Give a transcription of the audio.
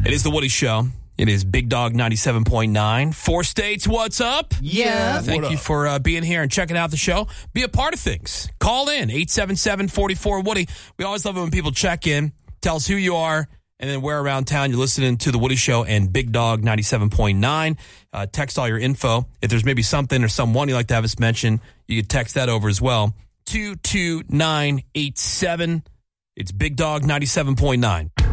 It is the Woody Show. It is Big Dog 97.9. 4 states, what's up? Yeah. Thank you for being here and checking out the show. Be a part of things. Call in, 877-44-WOODY. We always love it when people check in, tell us who you are, and then where around town you're listening to the Woody Show and Big Dog 97.9. Text all your info. If there's maybe something or someone you'd like to have us mention, you can text that over as well. 22987. It's Big Dog 97.9.